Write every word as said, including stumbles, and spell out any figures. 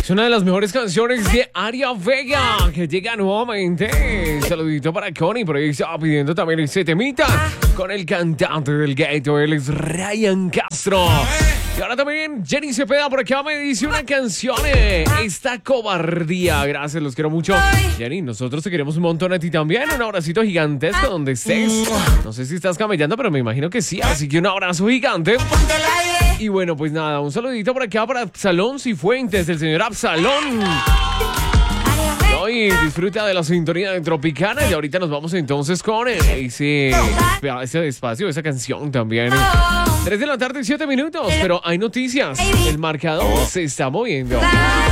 Es una de las mejores canciones de Aria Vega que llega nuevamente. Saludito para Connie, por ahí estaba pidiendo también ese temita con el cantante del gueto, él es Ryan Castro. Y ahora también Jenny Cepeda por acá me dice una canción, eh, Esta Cobardía. Gracias, los quiero mucho. Jenny, nosotros te queremos un montón a ti también. Un abracito gigantesco donde estés. No sé si estás camellando, pero me imagino que sí. Así que un abrazo gigante. Y bueno, pues nada, un saludito por acá para Absalón Cifuentes, el señor Absalón. Y disfruta de la sintonía de Tropicana. Y ahorita nos vamos entonces con ese, ese espacio, esa canción también. tres de la tarde, siete minutos. Pero hay noticias. El marcador se está moviendo.